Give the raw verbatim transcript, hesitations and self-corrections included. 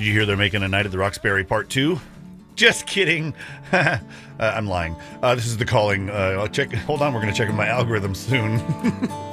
Did you hear they're making a Night at the Roxbury Part two? Just kidding. uh, I'm lying. Uh, this is The Calling. Uh, I'll check. Hold on, we're going to check my algorithm soon.